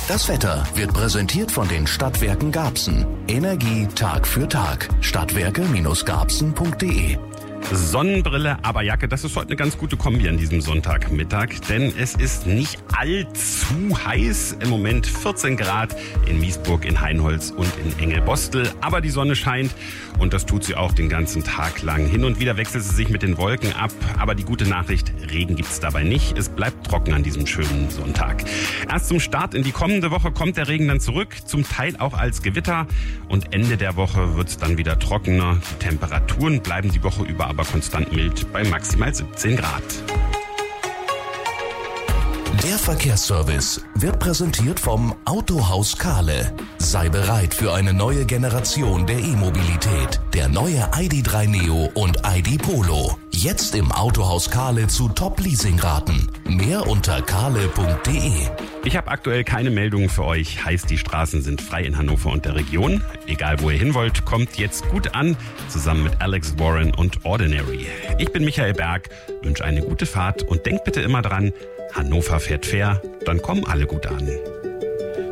Das Wetter wird präsentiert von den Stadtwerken Garbsen. Energie Tag für Tag. Stadtwerke-garbsen.de. Sonnenbrille, aber Jacke, das ist heute eine ganz gute Kombi an diesem Sonntagmittag, denn es ist nicht allzu heiß. Im Moment 14 Grad in Miesburg, in Hainholz und in Engelbostel. Aber die Sonne scheint und das tut sie auch den ganzen Tag lang. Hin und wieder wechselt sie sich mit den Wolken ab, aber die gute Nachricht, Regen gibt's dabei nicht. Es bleibt trocken an diesem schönen Sonntag. Erst zum Start in die kommende Woche kommt der Regen dann zurück, zum Teil auch als Gewitter. Und Ende der Woche wird's dann wieder trockener. Die Temperaturen bleiben die Woche über aber konstant mild bei maximal 17 Grad. Der Verkehrsservice wird präsentiert vom Autohaus Kahle. Sei bereit für eine neue Generation der E-Mobilität. Der neue ID.3 Neo und ID Polo. Jetzt im Autohaus Kahle zu Top-Leasingraten. Mehr unter kahle.de. Ich habe aktuell keine Meldungen für euch. Heißt, die Straßen sind frei in Hannover und der Region. Egal, wo ihr hin wollt, kommt jetzt gut an. Zusammen mit Alex Warren und Ordinary. Ich bin Michael Berg, wünsche eine gute Fahrt und denkt bitte immer dran, Hannover fährt fair, dann kommen alle gut an.